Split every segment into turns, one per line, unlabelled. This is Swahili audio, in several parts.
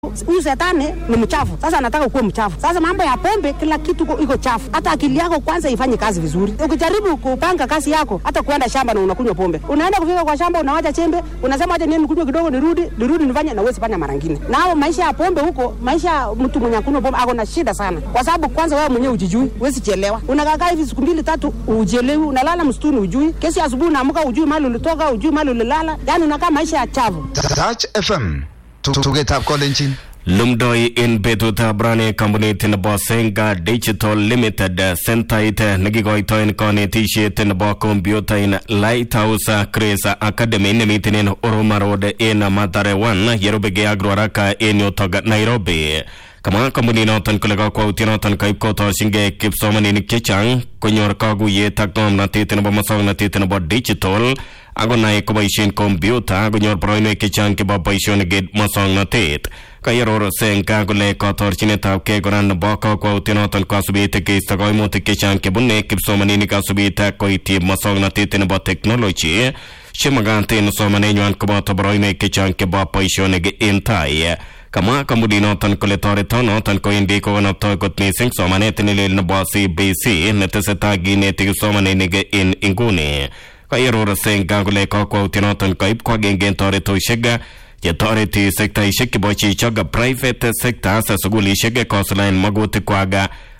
Huyu Shetani ni mchafu. Sasa anataka kuwa mchafu. Sasa mambo ya pombe kila kitu iko chafu. Hata akili yako kwanza ifanye kazi vizuri. Ukijaribu kupanga kazi yako, hata kuenda shamba na unakunywa pombe. Unaenda kufika kwa shamba unawacha chembe, unasema acha niende kunywa kidogo nirudi nifanye na wewe fanya mara nyingine. Na hapo maisha ya pombe huko, maisha mtu mwenye kunywa pombe ako na shida sana. Kwa sababu kwanza wewe mwenyewe hujijui, huwezi chelewa. Unakaa hivi siku 2-3 hujelewi, unalala msituni hujui. Kesho asubuhi unaamka hujui mahali ulitoka, hujui mahali ulilala. Yaani unakaa maisha ya chafu.
Touch FM. Tugetap kolenjin.
Lumdoi in betuta brane kampunit nebo Senga Digital Limited sentait nekikoitoen konetishet nebo computer in Lighthouse Grace Academy nemiten en Oroma Road in Mathare 1 yerubege ak Ruaraka en yutok Nairobi. Kama kampunit noton kole kakwautiet noton kaib kotoshinge kipsomaninik chechang konyor kakuyet ak ng'omnotet nebo muswoknotet nebo digital akonai koboisien computer konyor boroinwek chechang chebo boisionik muswoknotet. Kayaror Senga kole katorchinetab kei kora nebo kakwautiet noton kasubet keisto koimutik chechang chebune kipsomaninik asubet koityi muswoknotet nebo technology chemakat en somanenywan koboto boroinwek chechang chebo boisionik en tai. Kama kampunit noton kole toreto noton kowendi kokonoptoi kot missing somanet nelel nebo CBC netesetai kineti kipsomaninik en inguni. Kayaror Senga kole kakwautiet noton koib ko agenge en toretosiek chetoreti sektaishek chebo chichok private sectors sukulishek kosulaen magutikwak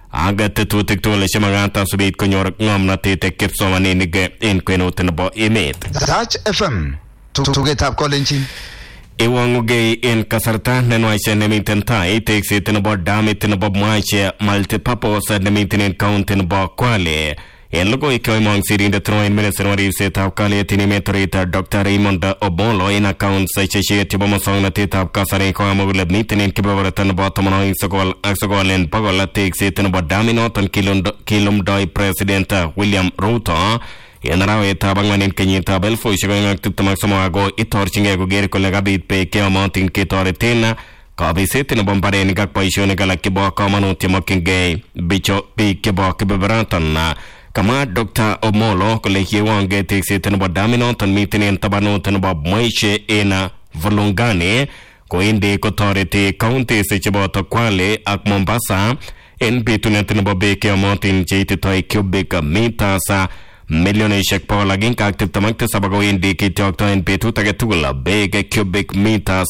ak tetutik tugul chemakat asubet konyor ng'omnotet kipsomaninik en kwenut nebo emet.
Touch FM. Tugetap kolenjin.
Iwangugei en kasarta nenwache nemiten tai tekset nebo damit nebo Mwache multipurpose nemiten en county nebo Kwale. En logoi koimong sirindet en minister nebo ribsetab kalyet en emet orit Dr. Raymond Omolo en accounts chechik chebo muswoknotetab kasari kokamwa kole miten en kebeberta nebo 99 en bogol tekset nebo damit noton kilumdoi President William Ruto en arawetab ang'wan en kenyitab 2023 ako itorchingei koker kole kabit beek cheyomotin ketoreten kabiset nebo mbarenik ak boisionik alak chebo komonut chemokyingei biik chebo kebeberaton. Kama Dr. Omolo kole yewonge tekset nebo damit noton miten en tabanut nebo Mwache en Volungani koendi kotoreti counties cheboto Kwale ak Mombasa en bitunet nebo beek cheyomotin cheititoi cubic meters milionishek 127 kowendi kityoktoen betut age tugul beek cubic meters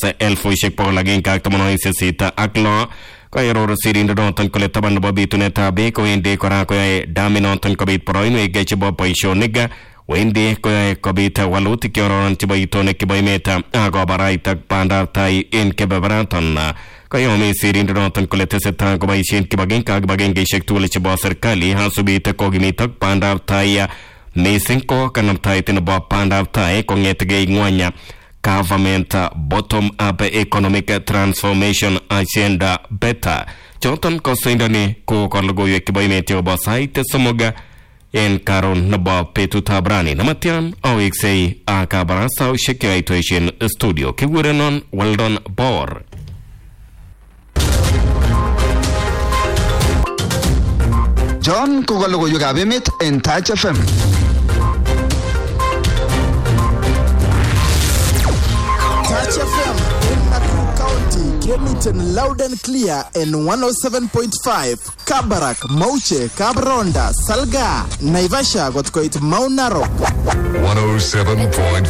1,186 ak lo. Kayaror sirindet noton kole taban nebo bitunetab beek kowendi kora koyoe damit noton kobit boroinwek chebo boisionik, wendi koyoe kobit walutik chekororon chebo itonik chebo emet ak kobarait ak bandab tai en kebeberaton. Kayomi sirindet noton kole tesetai koboisien kibagenge ak kibagengeisiek tugul chebo serikali asubit kokimit ak bandab tai missing ko kanaptaet nebo bandab tai kong'etegei ng'wany government bottom-up economic transformation agenda beta. Choton kosindoni ko logoiwek chebo emet chebo sait somok en karon nebo betutab rani. Namatyan aweksei ak kabarastaosiek cheyoitoisien studio. Kikurenon Weldon Bor.
John ko logoiwekab emet en Touch FM.
Touch FM in Nakuru County, Kemington loud and clear in 107.5. Kabarak, Mauche, Kabronda, Salga, Naivasha got quite Mount Narok.
107.5